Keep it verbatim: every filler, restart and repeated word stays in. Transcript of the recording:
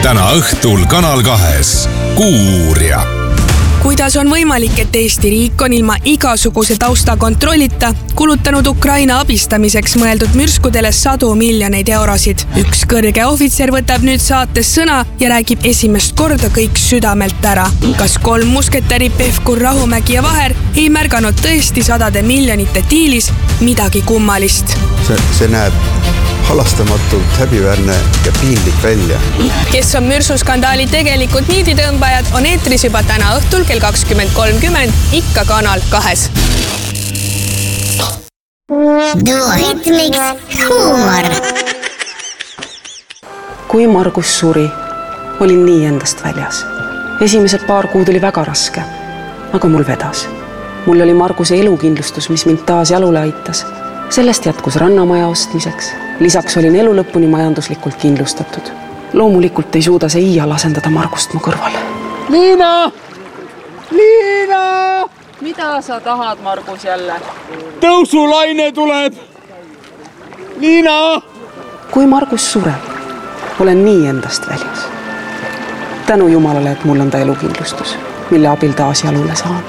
täna õhtul Kanal kahes Kuuuurija. Kuidas on võimalik, et Eesti riik on ilma igasuguse tausta kontrollita kulutanud Ukraina abistamiseks mõeldud mürskudele sadu miljoneid eurosid? Üks kõrge ohvitser võtab nüüd saates sõna ja räägib esimest korda kõik südamelt ära. Kas kolm musketäri Pevkur, Rahumägi ja Vaher ei märganud tõesti sadade miljonite diilis midagi kummalist? See, see näeb halastamatult häbiväärne ja piinlik välja. Kes on mürsuskandaali tegelikult niiditõmbajad, on eetris juba täna õhtul kell kakskümmend kolmkümmend ikka Kanal kahes. Duoritmiks huumor. Kui Margus suri, olin nii endast väljas. Esimesed paar kuud oli väga raske, aga mul vedas. Mul oli Marguse elukindlustus, mis mind taas jalule aitas. Sellest jätkus rannamaja ostmiseks. Lisaks olin elu lõpuni majanduslikult kindlustatud. Loomulikult ei suuda see iial asendada Margust mu kõrval. Liina! Liina! Mida sa tahad, Margus, jälle? Tõusulaine tuleb! Liina! Kui Margus sureb, olen nii endast väljas. Tänu Jumalale, et mul on ta elukindlustus, mille abil taas jalule saan.